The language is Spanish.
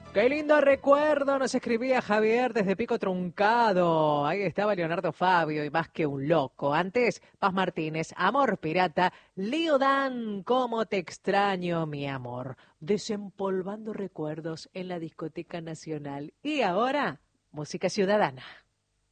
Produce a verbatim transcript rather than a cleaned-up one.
Qué lindo recuerdo, nos escribía Javier desde Pico Truncado. Ahí estaba Leonardo Fabio y más que un loco. Antes, Paz Martínez, Amor Pirata, Leo Dan, cómo te extraño, mi amor. Desempolvando recuerdos en la discoteca nacional. Y ahora, música ciudadana.